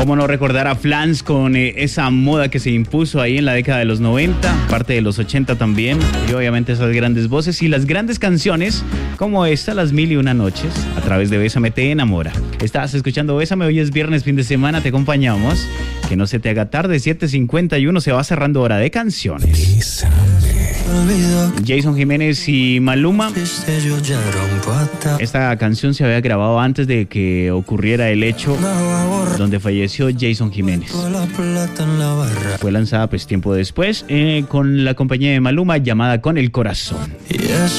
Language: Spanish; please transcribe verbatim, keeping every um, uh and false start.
Cómo no recordar a Flans con eh, esa moda que se impuso ahí en la década de los noventa, parte de los ochenta también, y obviamente esas grandes voces y las grandes canciones como esta, Las Mil y Una Noches, a través de Bésame Te Enamora. Estás escuchando Bésame, hoy es viernes, fin de semana, te acompañamos. Que no se te haga tarde, siete cincuenta y uno, se va cerrando hora de canciones. Bésame. Jason Jiménez y Maluma. Esta canción se había grabado antes de que ocurriera el hecho donde falleció Jason Jiménez. Fue lanzada pues tiempo después eh, con la compañía de Maluma llamada Con el Corazón.